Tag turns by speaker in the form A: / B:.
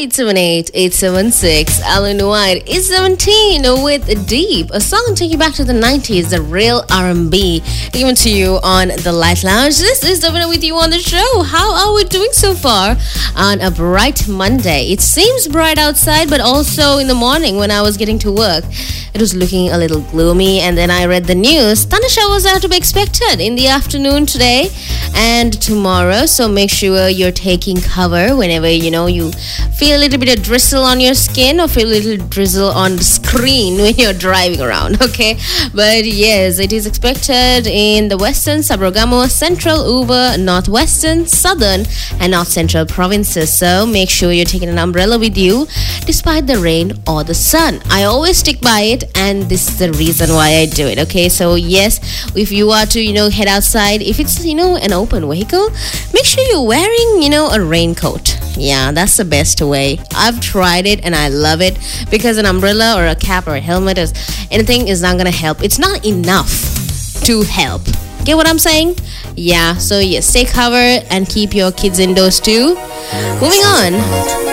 A: 878-876. Alan White is 17 with Deep, a song taking you back to the 90s, the real R&B, given to you on the Light Lounge. This is Davina with you on the show. How are we doing so far on a bright Monday? It seems bright outside, but also in the morning when I was getting to work, it was looking a little gloomy, and then I read the news. Thunder showers are to be expected in the afternoon today and tomorrow, so make sure you're taking cover whenever you feel a little bit of drizzle on your skin or feel a little drizzle on the screen when you're driving around, okay? But yes, it is expected in the western, Sabrogamo, central, Uber, northwestern, southern and north central provinces, so make sure you're taking an umbrella with you despite the rain or the sun. I always stick by it, and this is the reason why I do it, okay? So yes, if you are to head outside, if it's an open vehicle, make sure you're wearing a raincoat. Yeah, that's the best way. I've tried it and I love it, because an umbrella or a cap or a helmet or anything is not gonna help. It's not enough to help. Get what I'm saying? Yeah, so yes, stay covered and keep your kids indoors too. Moving on.